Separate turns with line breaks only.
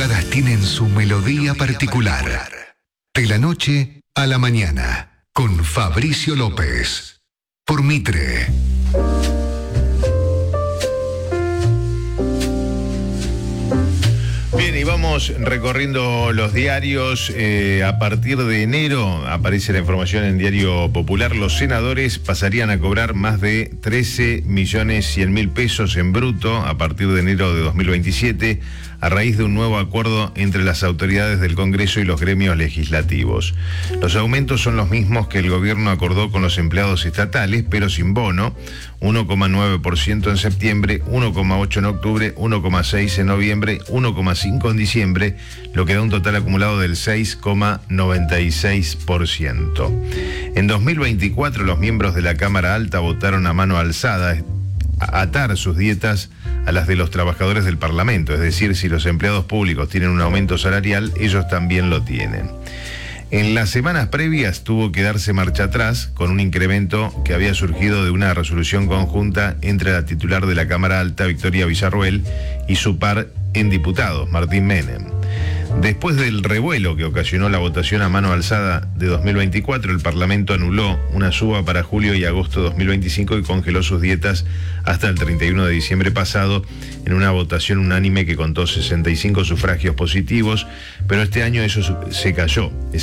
madrugadas tienen su melodía particular. De la noche a la mañana, con Fabricio López. Por Mitre.
Bien, y vamos recorriendo los diarios. A partir de enero aparece la información en Diario Popular. Los senadores pasarían a cobrar más de 13.100.000 pesos en bruto a partir de enero de 2027, a raíz de un nuevo acuerdo entre las autoridades del Congreso y los gremios legislativos. Los aumentos son los mismos que el gobierno acordó con los empleados estatales, pero sin bono: 1,9% en septiembre, 1,8% en octubre, 1,6% en noviembre, 1,5% en diciembre, lo que da un total acumulado del 6,96%. En 2024, los miembros de la Cámara Alta votaron a mano alzada atar sus dietas a las de los trabajadores del Parlamento, es decir, si los empleados públicos tienen un aumento salarial, ellos también lo tienen. En las semanas previas tuvo que darse marcha atrás con un incremento que había surgido de una resolución conjunta entre la titular de la Cámara Alta, Victoria Villarruel, y su par en diputados, Martín Menem. Después del revuelo que ocasionó la votación a mano alzada de 2024, el Parlamento anuló una suba para julio y agosto de 2025 y congeló sus dietas hasta el 31 de diciembre pasado en una votación unánime que contó 65 sufragios positivos, pero este año eso se cayó.